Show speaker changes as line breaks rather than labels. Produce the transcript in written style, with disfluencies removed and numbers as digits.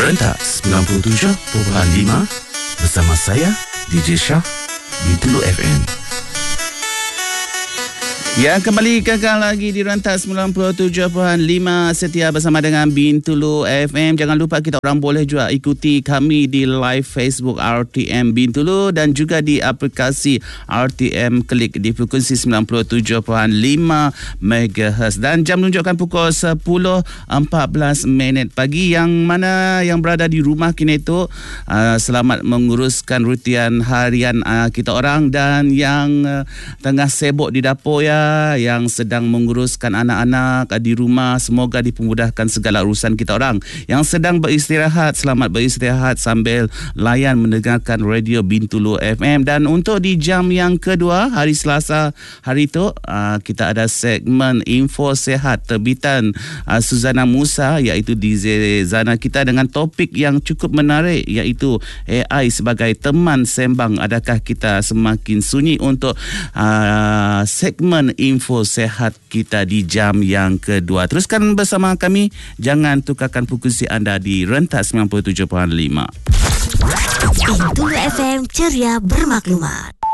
Rentas 97.5 bersama saya DJ Shah di Tulu FM. Ya, kembali kekal lagi di Rentas 97.5 setia bersama dengan Bintulu FM. Jangan lupa kita orang boleh juga ikuti kami di live Facebook RTM Bintulu dan juga di aplikasi RTM Klik di frekuensi 97.5 MHz. Dan jam menunjukkan pukul 10.14 pagi. Yang mana yang berada di rumah kini itu selamat menguruskan rutian harian kita orang, dan yang tengah sibuk di dapur yang sedang menguruskan anak-anak di rumah, semoga dipermudahkan segala urusan kita orang. Yang sedang beristirahat, selamat beristirahat sambil layan mendengarkan radio Bintulu FM. Dan untuk di jam yang kedua, hari Selasa hari itu, kita ada segmen Info Sehat terbitan Suzana Musa, iaitu DJ Zana kita, dengan topik yang cukup menarik, iaitu AI sebagai teman sembang. Adakah kita semakin sunyi? Untuk segmen Info Sehat kita di jam yang kedua. Teruskan bersama kami. Jangan tukarkan frekuensi anda di Rentas 97.5.
Bintulu FM, ceria bermaklumat.